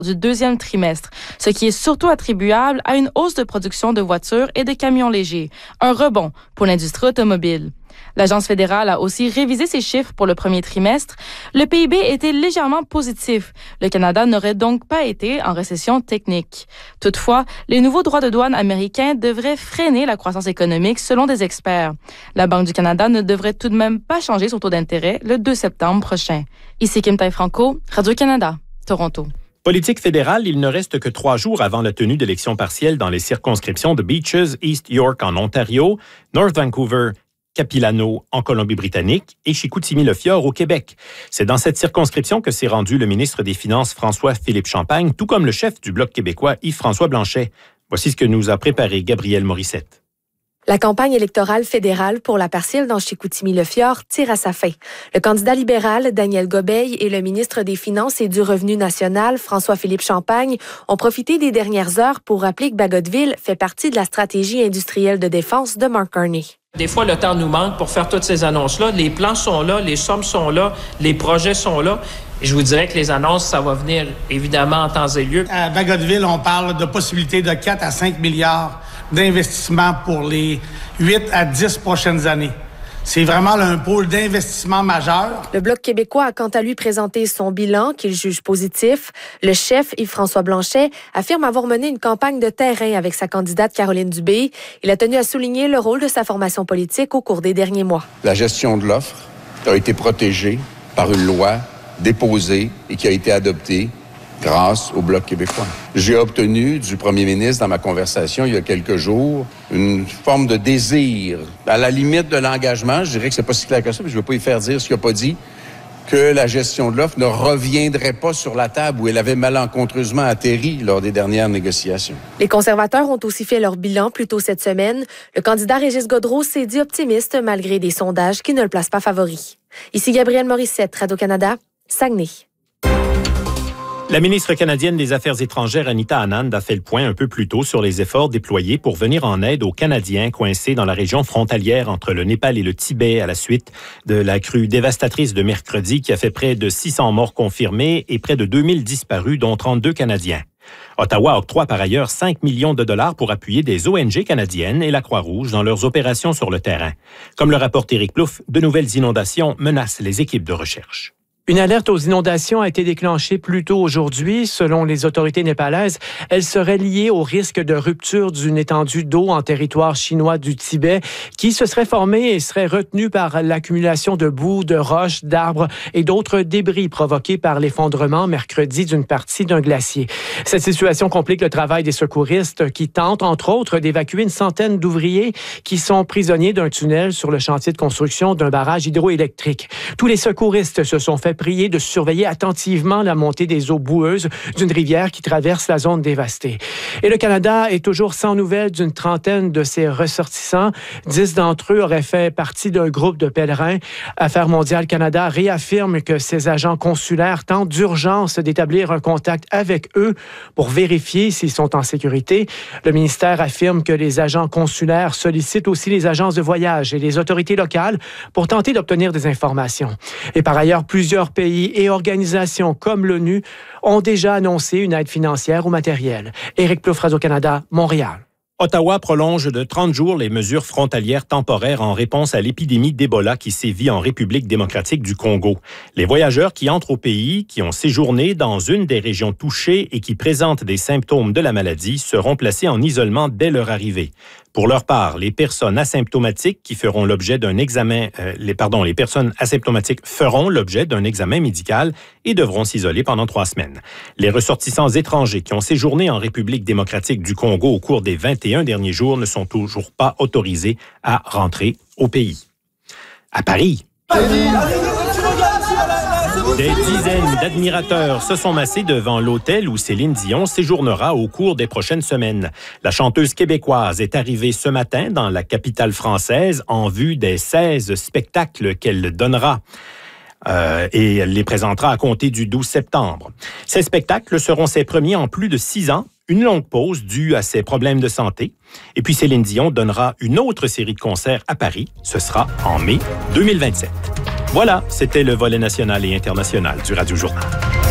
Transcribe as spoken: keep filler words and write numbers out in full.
du deuxième trimestre, ce qui est surtout attribuable à une hausse de production de voitures et de camions légers, un rebond pour l'industrie automobile. L'Agence fédérale a aussi révisé ses chiffres pour le premier trimestre. Le P I B était légèrement positif. Le Canada n'aurait donc pas été en récession technique. Toutefois, les nouveaux droits de douane américains devraient freiner la croissance économique selon des experts. La Banque du Canada ne devrait tout de même pas changer son taux d'intérêt le deux septembre prochain. Ici Kim Tai-Franco, Radio-Canada, Toronto. Politique fédérale, il ne reste que trois jours avant la tenue d'élections partielles dans les circonscriptions de Beaches, East York en Ontario, North Vancouver, Capilano en Colombie-Britannique et Chicoutimi-Le-Fjord au Québec. C'est dans cette circonscription que s'est rendu le ministre des Finances François-Philippe Champagne, tout comme le chef du Bloc québécois Yves-François Blanchet. Voici ce que nous a préparé Gabrielle Morissette. La campagne électorale fédérale pour la partielle dans Chicoutimi-Le-Fjord tire à sa fin. Le candidat libéral, Daniel Gobeil, et le ministre des Finances et du Revenu national, François-Philippe Champagne, ont profité des dernières heures pour rappeler que Bagotville fait partie de la stratégie industrielle de défense de Mark Carney. Des fois, le temps nous manque pour faire toutes ces annonces-là. Les plans sont là, les sommes sont là, les projets sont là. Et je vous dirais que les annonces, ça va venir évidemment en temps et lieu. À Bagotville, on parle de possibilités de quatre à cinq milliards d'investissements pour les huit à dix prochaines années. C'est vraiment là, un pôle d'investissement majeur. Le Bloc québécois a quant à lui présenté son bilan qu'il juge positif. Le chef, Yves-François Blanchet, affirme avoir mené une campagne de terrain avec sa candidate Caroline Dubé. Il a tenu à souligner le rôle de sa formation politique au cours des derniers mois. La gestion de l'offre a été protégée par une loi déposée et qui a été adoptée grâce au Bloc québécois. J'ai obtenu du premier ministre, dans ma conversation il y a quelques jours, une forme de désir, à la limite de l'engagement. Je dirais que c'est pas si clair que ça, mais je ne veux pas y faire dire ce qu'il n'a pas dit, que la gestion de l'offre ne reviendrait pas sur la table où elle avait malencontreusement atterri lors des dernières négociations. Les conservateurs ont aussi fait leur bilan plus tôt cette semaine. Le candidat Régis Godreau s'est dit optimiste malgré des sondages qui ne le placent pas favori. Ici Gabrielle Morissette, Radio-Canada, Saguenay. La ministre canadienne des Affaires étrangères, Anita Anand, a fait le point un peu plus tôt sur les efforts déployés pour venir en aide aux Canadiens coincés dans la région frontalière entre le Népal et le Tibet à la suite de la crue dévastatrice de mercredi qui a fait près de six cents morts confirmés et près de deux mille disparus, dont trente-deux Canadiens. Ottawa octroie par ailleurs cinq millions de dollars pour appuyer des O N G canadiennes et la Croix-Rouge dans leurs opérations sur le terrain. Comme le rapporte Éric Plouffe, de nouvelles inondations menacent les équipes de recherche. Une alerte aux inondations a été déclenchée plus tôt aujourd'hui. Selon les autorités népalaises, elle serait liée au risque de rupture d'une étendue d'eau en territoire chinois du Tibet qui se serait formée et serait retenue par l'accumulation de boue, de roches, d'arbres et d'autres débris provoqués par l'effondrement mercredi d'une partie d'un glacier. Cette situation complique le travail des secouristes qui tentent, entre autres, d'évacuer une centaine d'ouvriers qui sont prisonniers d'un tunnel sur le chantier de construction d'un barrage hydroélectrique. Tous les secouristes se sont fait prier de surveiller attentivement la montée des eaux boueuses d'une rivière qui traverse la zone dévastée. Et le Canada est toujours sans nouvelles d'une trentaine de ses ressortissants. Dix d'entre eux auraient fait partie d'un groupe de pèlerins. Affaires mondiales Canada réaffirme que ses agents consulaires tentent d'urgence d'établir un contact avec eux pour vérifier s'ils sont en sécurité. Le ministère affirme que les agents consulaires sollicitent aussi les agences de voyage et les autorités locales pour tenter d'obtenir des informations. Et par ailleurs, plusieurs pays et organisations comme l'ONU ont déjà annoncé une aide financière ou matérielle. Éric Plouffe, Radio-Canada, Montréal. Ottawa prolonge de trente jours les mesures frontalières temporaires en réponse à l'épidémie d'Ebola qui sévit en République démocratique du Congo. Les voyageurs qui entrent au pays, qui ont séjourné dans une des régions touchées et qui présentent des symptômes de la maladie seront placés en isolement dès leur arrivée. Pour leur part, les personnes asymptomatiques qui feront l'objet d'un examen, euh, les pardon, les personnes asymptomatiques feront l'objet d'un examen médical et devront s'isoler pendant trois semaines. Les ressortissants étrangers qui ont séjourné en République démocratique du Congo au cours des vingt et un derniers jours ne sont toujours pas autorisés à rentrer au pays. À Paris, des dizaines d'admirateurs se sont massés devant l'hôtel où Céline Dion séjournera au cours des prochaines semaines. La chanteuse québécoise est arrivée ce matin dans la capitale française en vue des seize spectacles qu'elle donnera. Euh, et elle les présentera à compter du douze septembre. Ces spectacles seront ses premiers en plus de six ans, une longue pause due à ses problèmes de santé. Et puis Céline Dion donnera une autre série de concerts à Paris. Ce sera en mai deux mille vingt-sept. Voilà, c'était le volet national et international du Radio Journal.